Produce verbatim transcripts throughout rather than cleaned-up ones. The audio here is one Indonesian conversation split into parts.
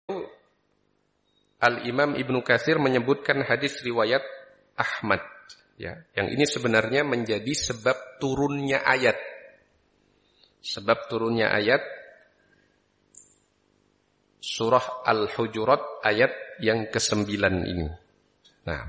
Al-Imam Ibnu Katsir menyebutkan hadis riwayat Ahmad, ya, yang ini sebenarnya menjadi sebab turunnya ayat. Sebab turunnya ayat surah Al-Hujurat ayat yang kesembilan ini. Nah,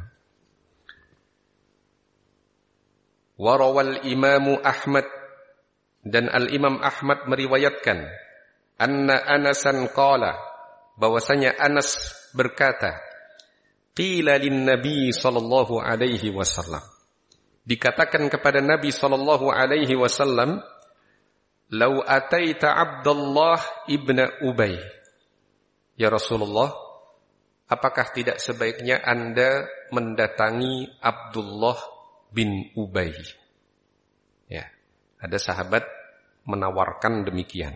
warawal Imamu Ahmad, dan Al-Imam Ahmad meriwayatkan, anna Anasan qala, bahwasanya Anas berkata, qila lin Nabi sallallahu alaihi wasallam, dikatakan kepada Nabi sallallahu alaihi wasallam, lau ataita Abdullah ibna Ubay, ya Rasulullah, apakah tidak sebaiknya Anda mendatangi Abdullah bin Ubay? Ya, ada sahabat menawarkan demikian.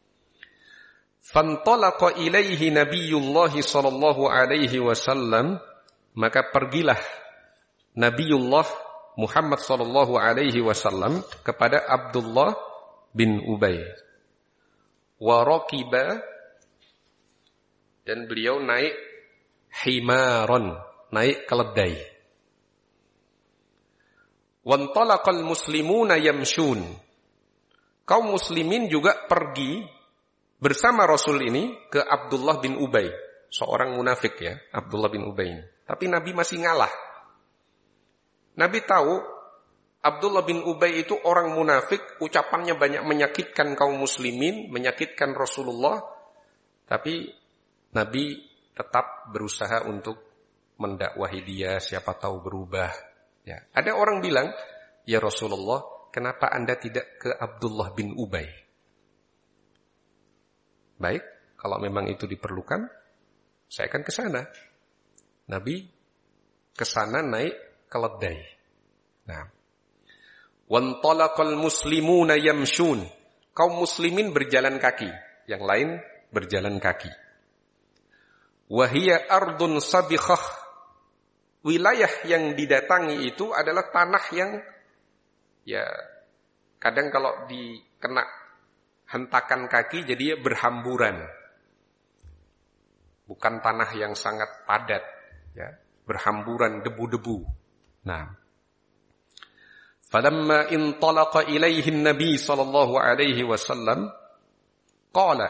Fantalaqa ilaihi Nabiyullah sallallahu alaihi wasallam, maka pergilah Nabiullah Muhammad sallallahu alaihi wasallam kepada Abdullah bin Ubay. Wa raqiba, dan beliau naik himaron, naik keledai. Wantalaqal muslimuna yamshun, kaum muslimin juga pergi bersama Rasul ini ke Abdullah bin Ubay, seorang munafik ya, Abdullah bin Ubay ini. Tapi Nabi masih ngalah. Nabi tahu Abdullah bin Ubay itu orang munafik, ucapannya banyak menyakitkan kaum muslimin, menyakitkan Rasulullah, tapi Nabi tetap berusaha untuk mendakwahi dia, siapa tahu berubah. Ya. Ada orang bilang, ya Rasulullah, kenapa Anda tidak ke Abdullah bin Ubay? Baik, kalau memang itu diperlukan, saya akan ke sana. Nabi ke sana naik keledai. Nah, wantalaqal muslimuna yamshun, kaum muslimin berjalan kaki, yang lain berjalan kaki. Wahia ardun sabikhah, wilayah yang didatangi itu adalah tanah yang, ya, kadang kalau dikena hentakan kaki jadi berhamburan. Bukan tanah yang sangat padat, ya, berhamburan debu-debu. Nah, falamma intalaqa ilaihi Nabi sallallahu alaihi wasallam qala,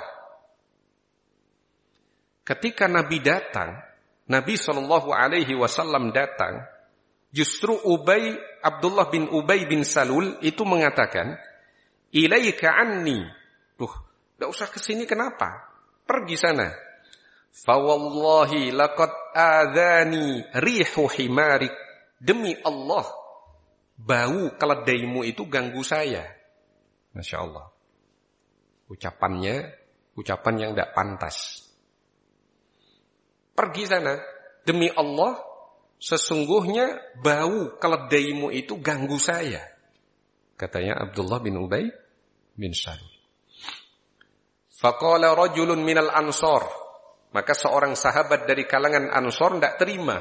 ketika Nabi datang, Nabi sallallahu alaihi wasallam datang, justru Ubay, Abdullah bin Ubay bin Salul itu mengatakan, ilaika anni, duh, enggak usah ke sini, kenapa? Pergi sana. Fa wallahi laqad adzani rihu himarik, demi Allah bau keledaimu itu ganggu saya. Masya Allah, ucapannya ucapan yang tidak pantas. Pergi sana, demi Allah sesungguhnya bau keledaimu itu ganggu saya, katanya Abdullah bin Ubay bin Salul. Faqala rajulun minal ansor, maka seorang sahabat dari kalangan Ansor tidak terima.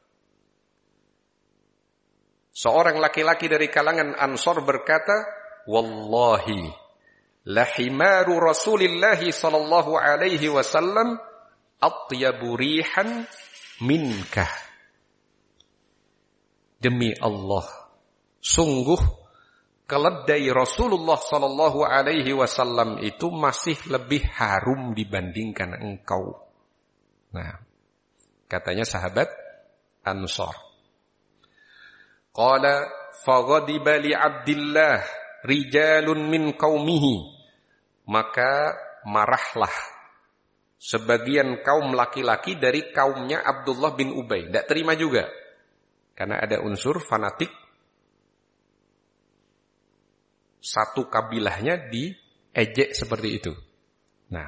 Seorang laki-laki dari kalangan Ansor berkata, wallahi lahimaru Rasulillah sallallahu alaihi wasallam atyabu rihan minkah. Demi Allah, sungguh keledai Rasulullah sallallahu alaihi wasallam itu masih lebih harum dibandingkan engkau. Nah, katanya sahabat Ansor. Qala faghadiba li Abdillah rijalun min qaumihi, maka marahlah sebagian kaum laki-laki dari kaumnya Abdullah bin Ubay. Tidak terima juga, karena ada unsur fanatik. Satu kabilahnya diejek seperti itu. Nah,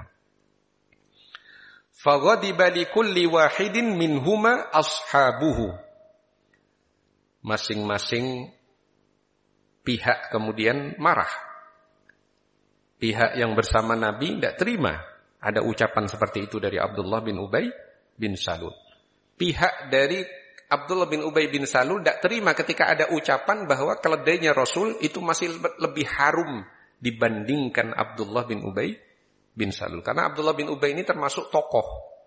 faghadiba li kulli wahidin minhuma ashabuhu, masing-masing pihak kemudian marah. Pihak yang bersama Nabi tidak terima ada ucapan seperti itu dari Abdullah bin Ubay bin Salul. Pihak dari Abdullah bin Ubay bin Salul tidak terima ketika ada ucapan bahwa keledainya Rasul itu masih lebih harum dibandingkan Abdullah bin Ubay bin Salul. Karena Abdullah bin Ubay ini termasuk tokoh